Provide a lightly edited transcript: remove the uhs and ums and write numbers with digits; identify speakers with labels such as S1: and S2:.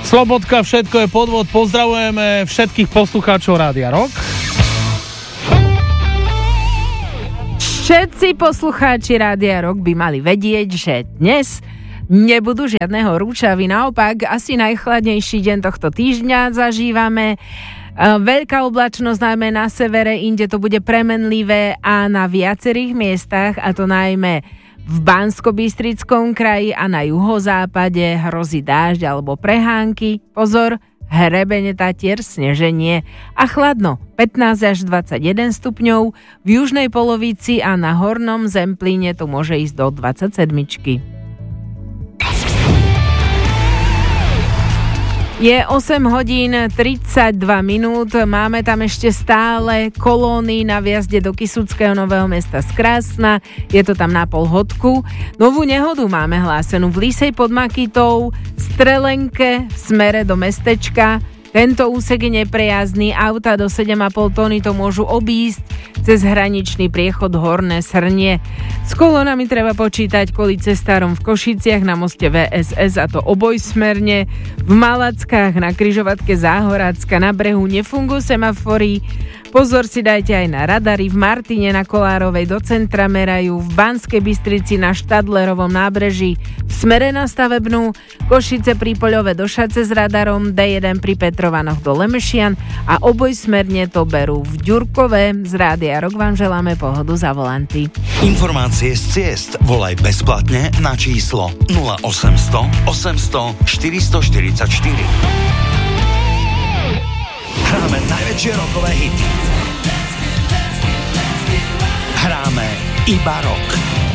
S1: Slobodka, všetko je podvod. Pozdravujeme všetkých poslucháčov Rádia Rock.
S2: Všetci poslucháči Rádia Rock by mali vedieť, že dnes nebudú žiadne horúčavy. Naopak, asi najchladnejší deň tohto týždňa zažívame. Veľká oblačnosť najmä na severe, inde to bude premenlivé a na viacerých miestach, a to najmä v Banskobystrickom kraji a na juhozápade hrozí dážď alebo prehánky. Pozor, hrebene Tatier, sneženie a chladno 15 až 21 stupňov. V južnej polovici a na hornom Zemplíne to môže ísť do 27. Je 8 hodín 32 minút, máme tam ešte stále kolóny na vjazde do Kysuckého Nového Mesta z Krásna, je to tam na pol hodku. Novú nehodu máme hlásenú v Lísej pod Makytou, Strelenke v smere do mestečka. Tento úsek je neprejazdný, auta do 7,5 tony to môžu obísť cez hraničný priechod Horné Srnie. S kolónami treba počítať kvôli cestárom v Košiciach na moste VSS, a to obojsmerne. V Malackách na križovatke Záhorácka na brehu nefungujú semafory. Pozor si dajte aj na radary. V Martine na Kolárovej do centra merajú, v Banskej Bystrici na Štadlerovom nábreží v smere na Stavebnú, Košice Prípoľové do Šace s radarom, D1 pri Petrovanoch do Lemešian a obojsmerne to berú v Ďurkove. Z Rádia Rock vám želáme pohodu za volanty.
S3: Informácie z ciest volaj bezplatne na číslo 0800 800 444. Hráme najväčšie rockové hity. Hráme iba rock.